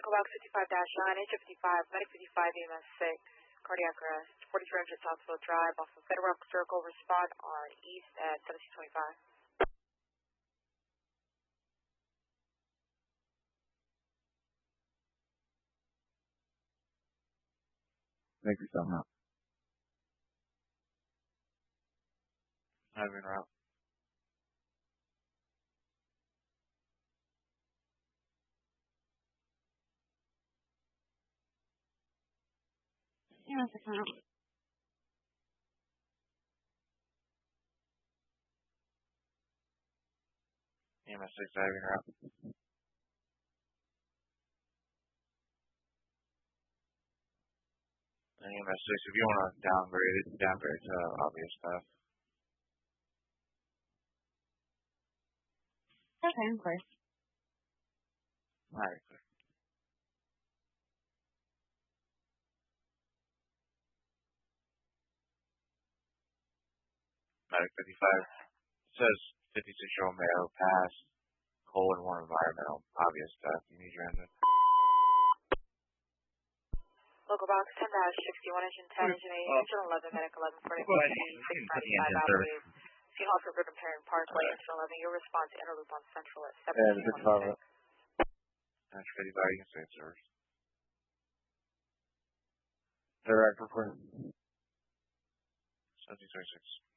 Medical box 55-9, H55, Medic 55, EMS 6, cardiac arrest, 4300 Southfield Drive off of Federal Circle, respond on east at 1725. Make yourself out. Having route. EMS 6 out. EMS 6 having route. And EMS 6, if you want to downgrade it to obvious stuff. Okay, I'm clear. Alright, clear. Medic 55 says 56-year-old male pass, colon 1 environmental, obvious stuff. You need your engine. Local box 10-61, engine 10, engine 8, engine 11, medic 11, 40, 695 Avenue, Sea Hall for Ribbon Parent Parkway, engine 11, your response interloop on Central at 1726. That's 55, you can say it's yours. Direct report. 1726.